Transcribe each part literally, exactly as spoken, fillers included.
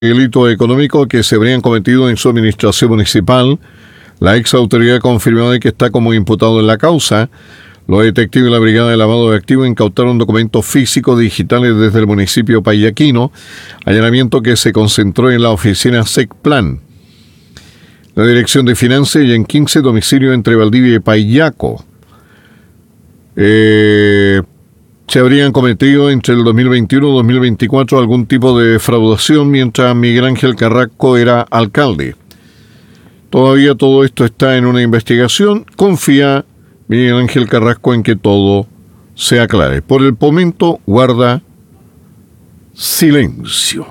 delito económico que se habrían cometido en su administración municipal. La ex autoridad confirmó que está como imputado en la causa. Los detectives de la Brigada de Lavado de Activos incautaron documentos físicos digitales desde el municipio payaquino, allanamiento que se concentró en la oficina SECPLAN, la Dirección de Finanzas y en quince domicilios entre Valdivia y Payaco. Eh... Se habrían cometido entre el dos mil veintiuno y dos mil veinticuatro algún tipo de defraudación mientras Miguel Ángel Carrasco era alcalde. Todavía todo esto está en una investigación. Confía Miguel Ángel Carrasco en que todo se aclare. Por el momento guarda silencio.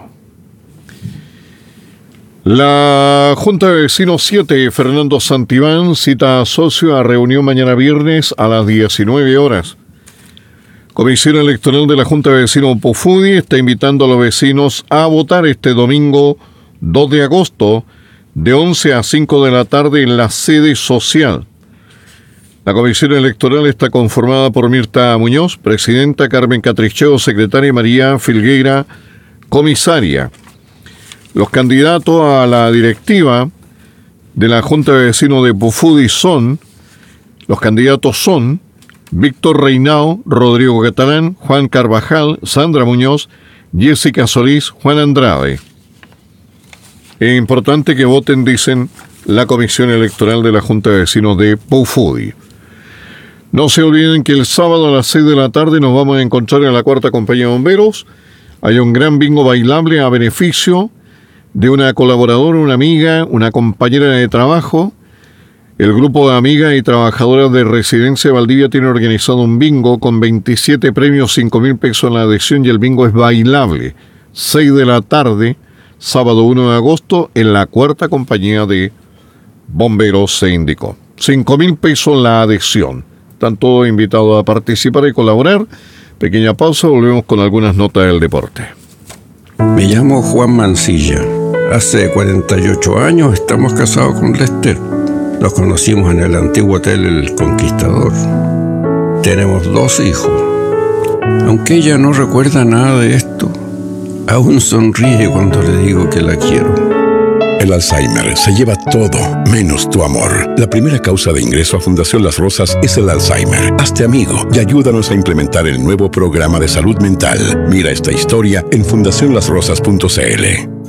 La Junta de Vecinos siete, Fernando Santibán, cita a socio a reunión mañana viernes a las diecinueve horas. Comisión Electoral de la Junta de Vecinos Pofudi está invitando a los vecinos a votar este domingo dos de agosto de once a cinco de la tarde en la sede social. La Comisión Electoral está conformada por Mirta Muñoz, presidenta, Carmen Catricheo, secretaria, y María Filgueira, comisaria. Los candidatos a la directiva de la Junta de Vecinos de Pofudi son, los candidatos son Víctor Reinao, Rodrigo Catalán, Juan Carvajal, Sandra Muñoz, Jessica Solís, Juan Andrade. Es importante que voten, dicen la Comisión Electoral de la Junta de Vecinos de Pofudi. No se olviden que el sábado a las seis de la tarde nos vamos a encontrar en la Cuarta Compañía de Bomberos. Hay un gran bingo bailable a beneficio de una colaboradora, una amiga, una compañera de trabajo. El grupo de amigas y trabajadoras de Residencia de Valdivia tiene organizado un bingo con veintisiete premios, cinco mil pesos en la adhesión, y el bingo es bailable. seis de la tarde, sábado uno de agosto, en la Cuarta Compañía de Bomberos se indicó. cinco mil pesos la adhesión. Están todos invitados a participar y colaborar. Pequeña pausa, volvemos con algunas notas del deporte. Me llamo Juan Mancilla. Hace cuarenta y ocho años estamos casados con Lester. Nos conocimos en el antiguo hotel El Conquistador. Tenemos dos hijos. Aunque ella no recuerda nada de esto, aún sonríe cuando le digo que la quiero. El Alzheimer se lleva todo, menos tu amor. La primera causa de ingreso a Fundación Las Rosas es el Alzheimer. Hazte amigo y ayúdanos a implementar el nuevo programa de salud mental. Mira esta historia en fundación las rosas punto c l.